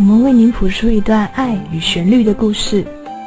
我们为您谱出一段爱与旋律的故事。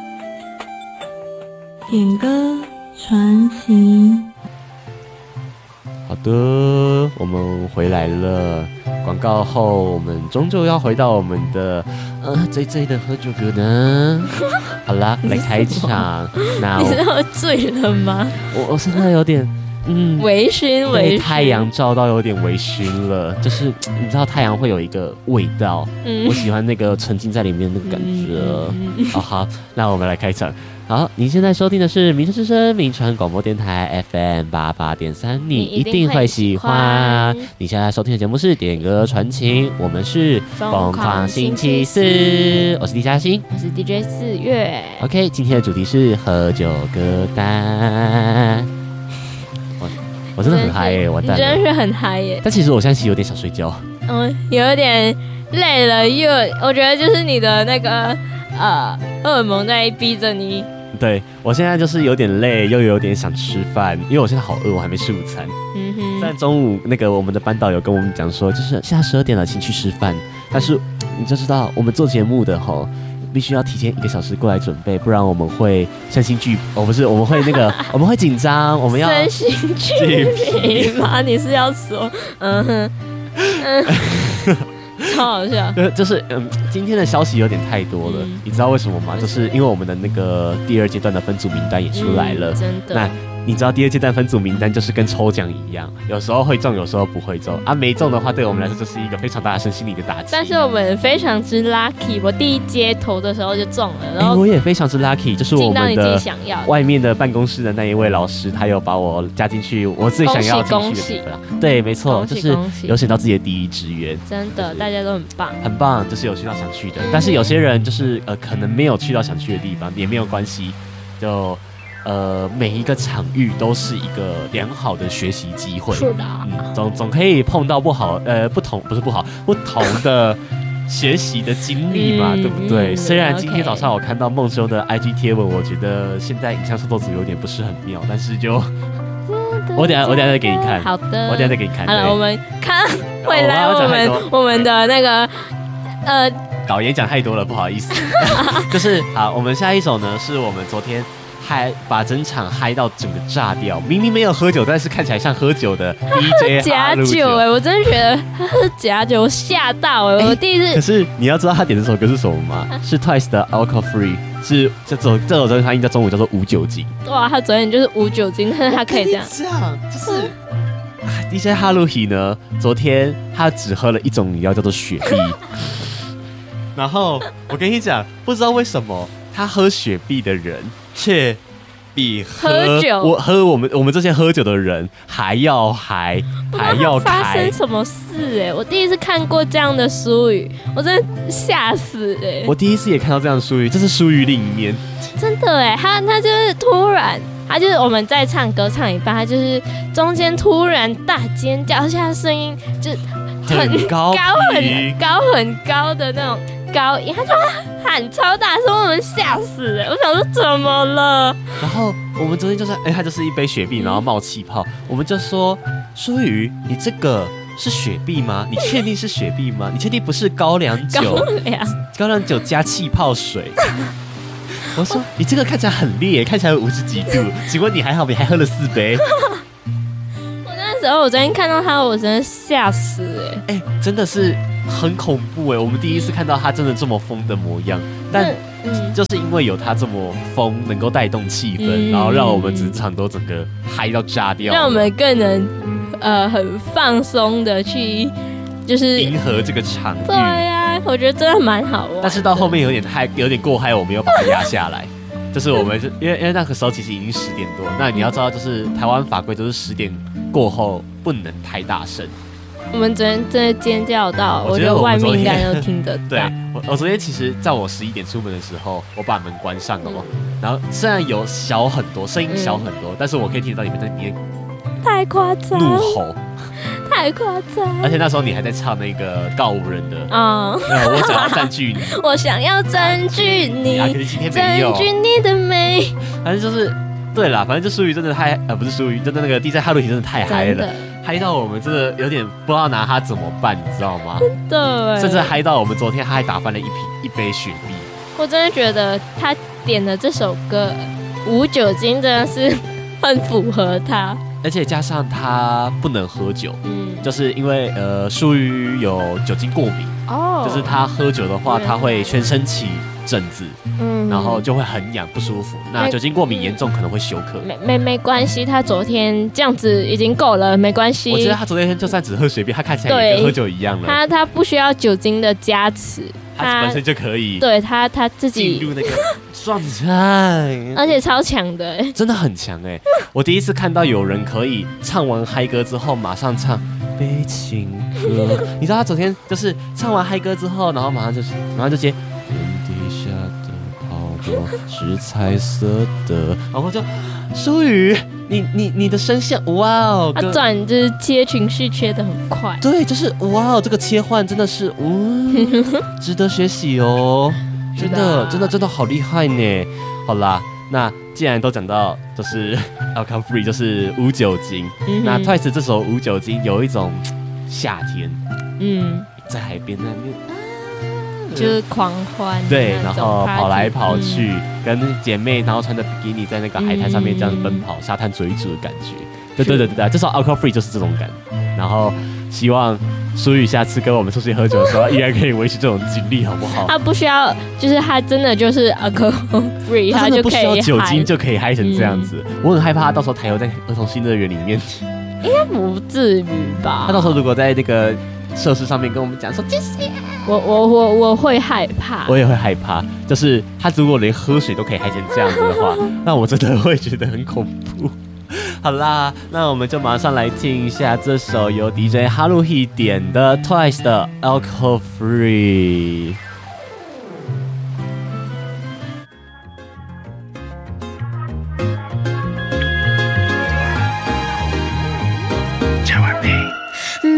点歌传情。 好的，我们回来了。广告后，我们终究要回到我们的醉醉的喝酒歌呢。好啦，来开场。那你是喝醉了吗？ 我现在有点微醺， 被太阳照到有点微醺了。就是你知道太阳会有一个味道，我喜欢那个沉浸在里面那个感觉。好，那我们来开场。好，您现在收听的是民生之声民传广播电台 FM 88.3，你一定会喜欢。你现在收听的节目是点歌传情，我们是疯狂星期四，我是李嘉欣， 我是 DJ 4月。 OK， 今天的主题是喝酒歌单。我真的很嗨耶，完蛋了！ 你真的是很嗨耶。 但其实我现在其实有点想睡觉。 有点累了，我觉得就是你的那个荷尔蒙在逼着你。 对，我现在就是有点累，又有点想吃饭，因为我现在好饿，我还没吃午餐。虽然中午那个我们的班导有跟我们讲说，就是现在12点了，请去吃饭。但是你就知道，我们做节目的吼，必须要提前1个小时过来准备，不然我们会身心俱不是，我们会那个我们会紧张，我们要身心俱疲吗？你是要说超好笑。 就是今天的消息有点太多了，你知道为什么吗？就是因为我们的那个第2阶段的分组名单也出来了， 真的。 那你知道第2阶段分组名单就是跟抽奖一样，有时候会中，有时候不会中啊。没中的话，对我们来说就是一个非常大的身心灵的打击。 但是我们非常之 lucky， 我第1阶投的时候就中了，然后我也非常之 lucky， 就是我们的外面的办公室的那一位老师，他有把我加进去我最想要进去的。对，没错，就是有选到自己的第1志愿。 真的，大家都很棒， 很棒，就是有去到想去的。但是有些人就是可能没有去到想去的地方，也没有关系，就。每一个场域都是一个良好的学习机会， 是的， 总可以碰到不同的学习的经历嘛，对不对？虽然今天早上我看到孟修的 IG 贴文，我觉得现在影像制作组有点不是很妙，但是就我等一下再给你看， 好的， 我等一下再给你看。 好了，我们看回来我们的那个导演讲太多了，不好意思。就是好，我们下一首呢是我们昨天。把整场嗨到整个炸掉，明明没有喝酒，但是看起来像喝酒的 DJ 假酒我真的觉得他是假酒，我吓到我第一次。 可是你要知道他点这首歌是什么吗？是 Twice 的 Alcohol Free， 是这首歌他应该中文叫做无酒精。 哇，他昨天就是无酒精，但是他可以这样， 就是。DJ 哈鲁希呢，昨天他只喝了一种饮料叫做雪碧，然后我跟你讲，不知道为什么他喝雪碧的人。却比喝酒，我们这些喝酒的人还要嗨，还要开。 发生什么事我第一次看过这样的俗语，我真的吓死我第一次也看到这样的俗语，这是俗语另一面。 真的他就是突然，他就是我们在唱歌唱一半，他就是中间突然大尖叫，而且他的声音就很高很高的那种。高音，他就喊超大声，我们吓死我想说怎么了？ 然后我们昨天就是它就是一杯雪碧，然后冒气泡，我们就说舒宇，你这个是雪碧吗？你确定是雪碧吗？你确定不是高粱酒？高粱酒加气泡水。我说你这个看起来很烈，看起来有50几度，请问你还好？你还喝了4杯？ 我昨天看到他，我真的吓死真的是很恐怖我们第一次看到他真的这么疯的模样，但就是因为有他这么疯，能够带动气氛，然后让我们整场都整个嗨到炸掉， 让我们更能很放松的去就是迎合这个场域。 对呀，我觉得真的蛮好玩。 但是到后面有点过嗨，我们又把它压下来。就是我们因为那个时候其实已经10点多，那你要知道，就是台湾法规都是10点过后不能太大声。 我们昨天真的尖叫到，我觉得外面应该都听得到。 对，我昨天其实在我11点出门的时候，我把门关上了然后虽然有小很多，声音小很多，但是我可以听得到你们在里面太夸张怒吼。 太夸张！ 而且那时候你还在唱那个告五人的我想要占据你， 我想要占据你， 可是今天没有占据你的美。 反正就是对啦，反正就舒宇真的太不是舒宇，真的那个 DJ 哈鲁奇真的太嗨了，嗨到我们真的有点不知道拿他怎么办，你知道吗？ 对， 甚至嗨到我们昨天他还打翻了一杯雪碧。 我真的觉得他点的这首歌无酒精真的是很符合他， 而且加上他不能喝酒，就是因为舒宇有酒精过敏，就是他喝酒的话，他会全身起疹子，然后就会很痒不舒服。那酒精过敏严重可能会休克。 没关系，他昨天这样子已经够了，没关系。 我觉得他昨天就算只喝雪碧，他看起来也跟喝酒一样了。 他不需要酒精的加持， 他本身就可以。 对他自己进入那个状态， 而且超强的， 真的很强哎！我第一次看到有人可以唱完嗨歌之后马上唱悲情歌，你知道他昨天就是唱完嗨歌之后，然后马上就接天底下的泡沫是彩色的，然后就舒宇，你的声线哇哦， 他转就是切情绪切得很快， 对，就是哇哦，这个切换真的是值得学习哦，真的好厉害呢！好啦，那既然都讲到就是 alcohol free 就是无酒精，那 Twice 这首无酒精有一种夏天，在海边那边， 就是狂欢， 对，然后跑来跑去，跟姐妹，然后穿着比基尼在那个海滩上面这样奔跑，沙滩追逐的感觉，对，这首 alcohol free 就是这种感，然后希望舒宇下次跟我们出去喝酒的时候，依然可以维持这种经历，好不好？ 他不需要，就是他真的就是 alcohol free， 他就可以不需要酒精就可以嗨成这样子。我很害怕他到时候台游在儿童新乐园里面， 应该不至于吧？ 他到时候如果在那个设施上面跟我们讲说谢谢， 我会害怕， 我也会害怕。就是他如果连喝水都可以嗨成这样子的话，那我真的会觉得很恐怖。好啦，那我们就马上来听一下这首由 DJ 哈鲁希点的 Twice 的 Alcohol Free。